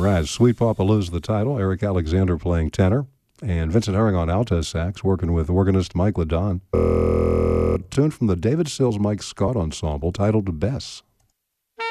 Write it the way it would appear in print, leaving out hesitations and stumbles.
right, Sweet Papalou's the title. Eric Alexander playing tenor, and Vincent Herring on alto sax, working with organist Mike Ladon. Tune from the David Sills Mike Scott Ensemble titled Bess.